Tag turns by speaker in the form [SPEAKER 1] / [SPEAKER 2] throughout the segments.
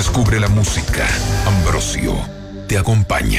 [SPEAKER 1] Descubre la música. Ambrosio te acompaña.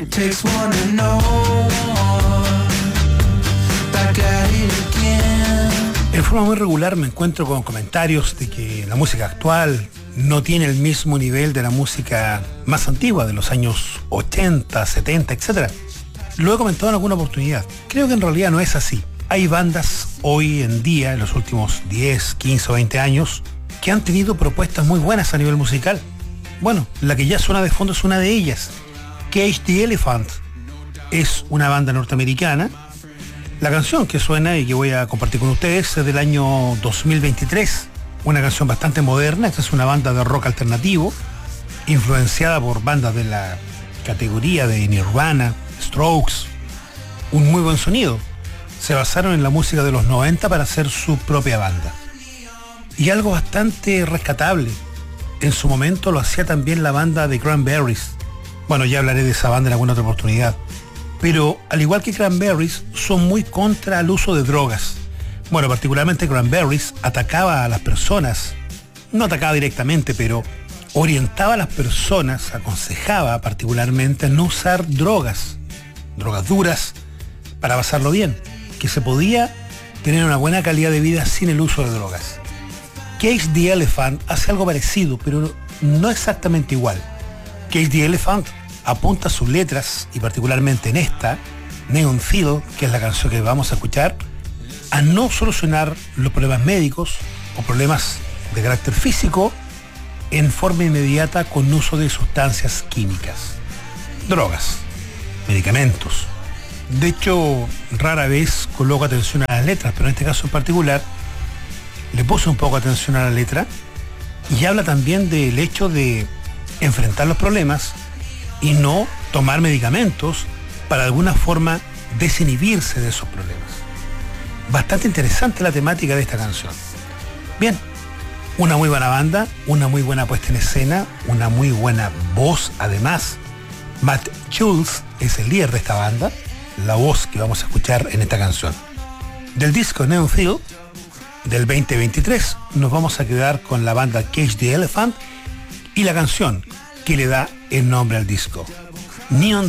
[SPEAKER 2] En forma muy regular me encuentro con comentarios de que la música actual no tiene el mismo nivel de la música más antigua, de los años 80, 70, etc. Lo he comentado en alguna oportunidad. Creo que en realidad no es así. Hay bandas hoy en día, en los últimos 10, 15 o 20 años, que han tenido propuestas muy buenas a nivel musical. Bueno, la que ya suena de fondo es una de ellas. Cage the Elephant es una banda norteamericana. La canción que suena y que voy a compartir con ustedes es del año 2023. Una canción bastante moderna. Esta es una banda de rock alternativo, influenciada por bandas de la categoría de Nirvana, Strokes. Un muy buen sonido. Se basaron en la música de los 90 para hacer su propia banda. Y algo bastante rescatable. En su momento lo hacía también la banda de Cranberries. Bueno, ya hablaré de esa banda en alguna otra oportunidad. Pero al igual que Cranberries, son muy contra el uso de drogas. Bueno, particularmente Cranberries atacaba a las personas. No atacaba directamente, pero orientaba a las personas, aconsejaba particularmente no usar drogas duras, para pasarlo bien, que se podía tener una buena calidad de vida sin el uso de drogas. Cage the Elephant hace algo parecido, pero no exactamente igual. Cage the Elephant apunta sus letras, y particularmente en esta, Neon Field, que es la canción que vamos a escuchar, a no solucionar los problemas médicos o problemas de carácter físico en forma inmediata con uso de sustancias químicas, drogas, medicamentos. De hecho, rara vez coloco atención a las letras, pero en este caso en particular le puse un poco atención a la letra y habla también del hecho de enfrentar los problemas y no tomar medicamentos para de alguna forma desinhibirse de esos problemas. Bastante interesante la temática de esta canción. Bien, una muy buena banda, una muy buena puesta en escena, una muy buena voz además. Matt Schultz es el líder de esta banda, la voz que vamos a escuchar en esta canción. Del disco Neon Field del 2023 nos vamos a quedar con la banda Cage the Elephant y la canción que le da el nombre al disco, Neon